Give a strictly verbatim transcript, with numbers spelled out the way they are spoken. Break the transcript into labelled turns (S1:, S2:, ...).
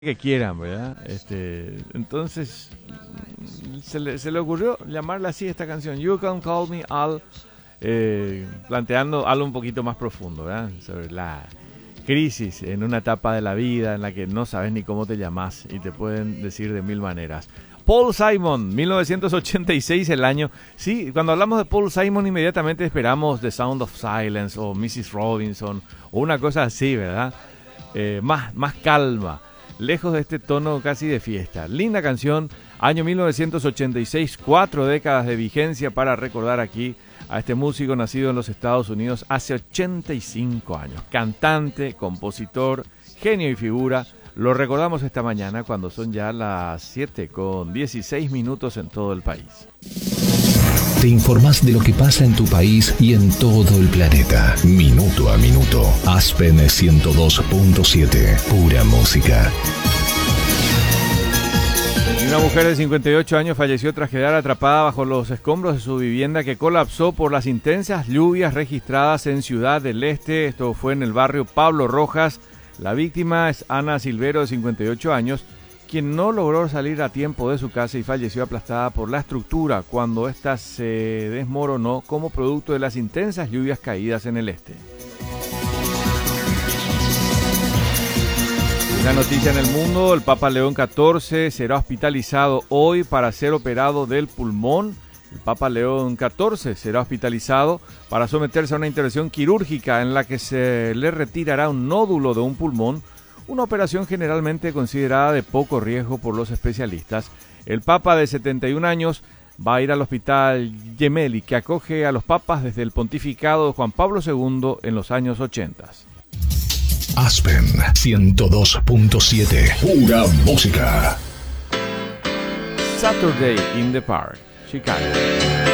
S1: que quieran, ¿verdad? Este, entonces se le, se le ocurrió llamarla así esta canción, You Can Call Me Al, eh, planteando algo un poquito más profundo, ¿verdad? Sobre la crisis en una etapa de la vida en la que no sabes ni cómo te llamas y te pueden decir de mil maneras. Paul Simon, mil novecientos ochenta y seis el año. Sí, cuando hablamos de Paul Simon inmediatamente esperamos The Sound of Silence o missus Robinson o una cosa así, ¿verdad? Eh, más, más calma, lejos de este tono casi de fiesta. Linda canción, año mil novecientos ochenta y seis, cuatro décadas de vigencia para recordar aquí a este músico nacido en los Estados Unidos hace ochenta y cinco años. Cantante, compositor, genio y figura. Lo recordamos esta mañana cuando son ya las siete con dieciséis minutos en todo el país.
S2: Te informás de lo que pasa en tu país y en todo el planeta. Minuto a minuto. Aspen ciento dos punto siete. Pura música.
S1: Una mujer de cincuenta y ocho años falleció tras quedar atrapada bajo los escombros de su vivienda que colapsó por las intensas lluvias registradas en Ciudad del Este. Esto fue en el barrio Pablo Rojas. La víctima es Ana Silvero, de cincuenta y ocho años, quien no logró salir a tiempo de su casa y falleció aplastada por la estructura cuando ésta se desmoronó como producto de las intensas lluvias caídas en el este. Una noticia en el mundo, el Papa León catorce será hospitalizado hoy para ser operado del pulmón. El Papa León catorce será hospitalizado para someterse a una intervención quirúrgica en la que se le retirará un nódulo de un pulmón, una operación generalmente considerada de poco riesgo por los especialistas. El Papa de setenta y un años va a ir al Hospital Gemelli, que acoge a los papas desde el pontificado de Juan Pablo segundo en los años ochenta.
S2: Aspen ciento dos punto siete. Pura música.
S1: Saturday in the Park, Chicago.